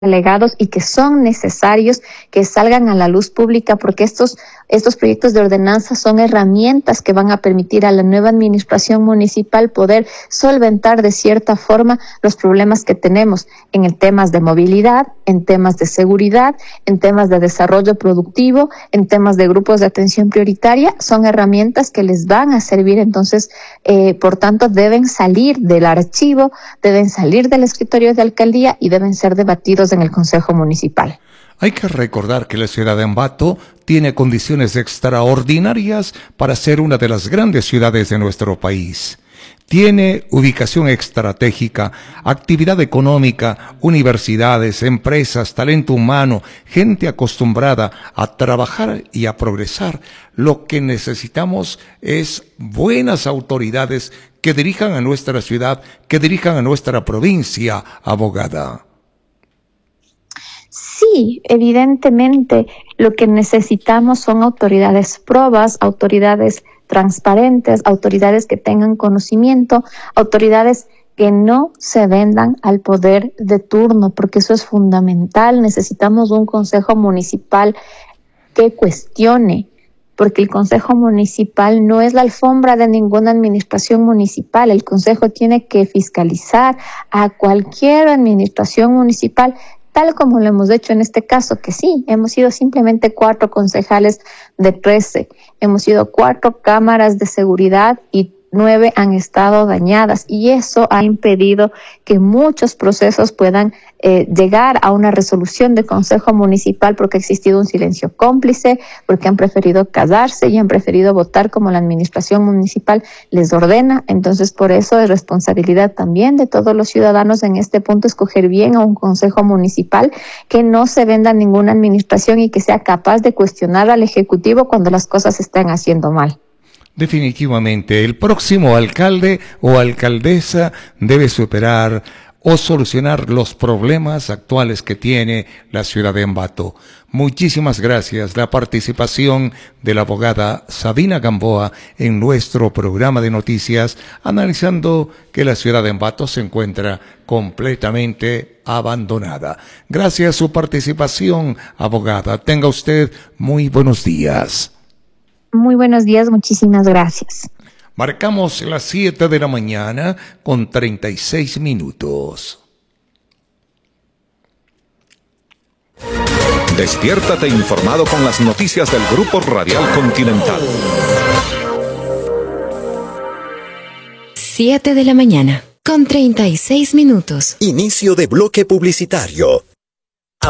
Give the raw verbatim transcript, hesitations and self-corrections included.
alegados y que son necesarios que salgan a la luz pública, porque estos, estos proyectos de ordenanza son herramientas que van a permitir a la nueva administración municipal poder solventar de cierta forma los problemas que tenemos en el temas de movilidad, en temas de seguridad, en temas de desarrollo productivo, en temas de grupos de atención prioritaria. Son herramientas que les van a servir, entonces, eh, por tanto, deben salir del archivo, deben salir del escritorio de alcaldía y deben ser debatidos en el Consejo Municipal. Hay que recordar que la ciudad de Ambato tiene condiciones extraordinarias para ser una de las grandes ciudades de nuestro país. Tiene ubicación estratégica, actividad económica, universidades, empresas, talento humano, gente acostumbrada a trabajar y a progresar. Lo que necesitamos es buenas autoridades que dirijan a nuestra ciudad, que dirijan a nuestra provincia, abogada. Sí, evidentemente lo que necesitamos son autoridades probas, autoridades transparentes, autoridades que tengan conocimiento, autoridades que no se vendan al poder de turno, porque eso es fundamental. Necesitamos un consejo municipal que cuestione, porque el consejo municipal no es la alfombra de ninguna administración municipal. El consejo tiene que fiscalizar a cualquier administración municipal, tal como lo hemos hecho en este caso, que sí, hemos sido simplemente cuatro concejales de trece, hemos sido cuatro cámaras de seguridad y nueve han estado dañadas, y eso ha impedido que muchos procesos puedan eh, llegar a una resolución de consejo municipal, porque ha existido un silencio cómplice, porque han preferido callarse y han preferido votar como la administración municipal les ordena. Entonces, por eso es responsabilidad también de todos los ciudadanos en este punto escoger bien a un consejo municipal que no se venda a ninguna administración y que sea capaz de cuestionar al Ejecutivo cuando las cosas se están haciendo mal. Definitivamente, el próximo alcalde o alcaldesa debe superar o solucionar los problemas actuales que tiene la ciudad de Ambato. Muchísimas gracias. La participación de la abogada Sabina Gamboa en nuestro programa de noticias, analizando que la ciudad de Ambato se encuentra completamente abandonada. Gracias a su participación, abogada. Tenga usted muy buenos días. Muy buenos días, muchísimas gracias. Marcamos las siete de la mañana con treinta y seis minutos. Despiértate informado con las noticias del Grupo Radial Continental. siete de la mañana con treinta y seis minutos. Inicio de bloque publicitario.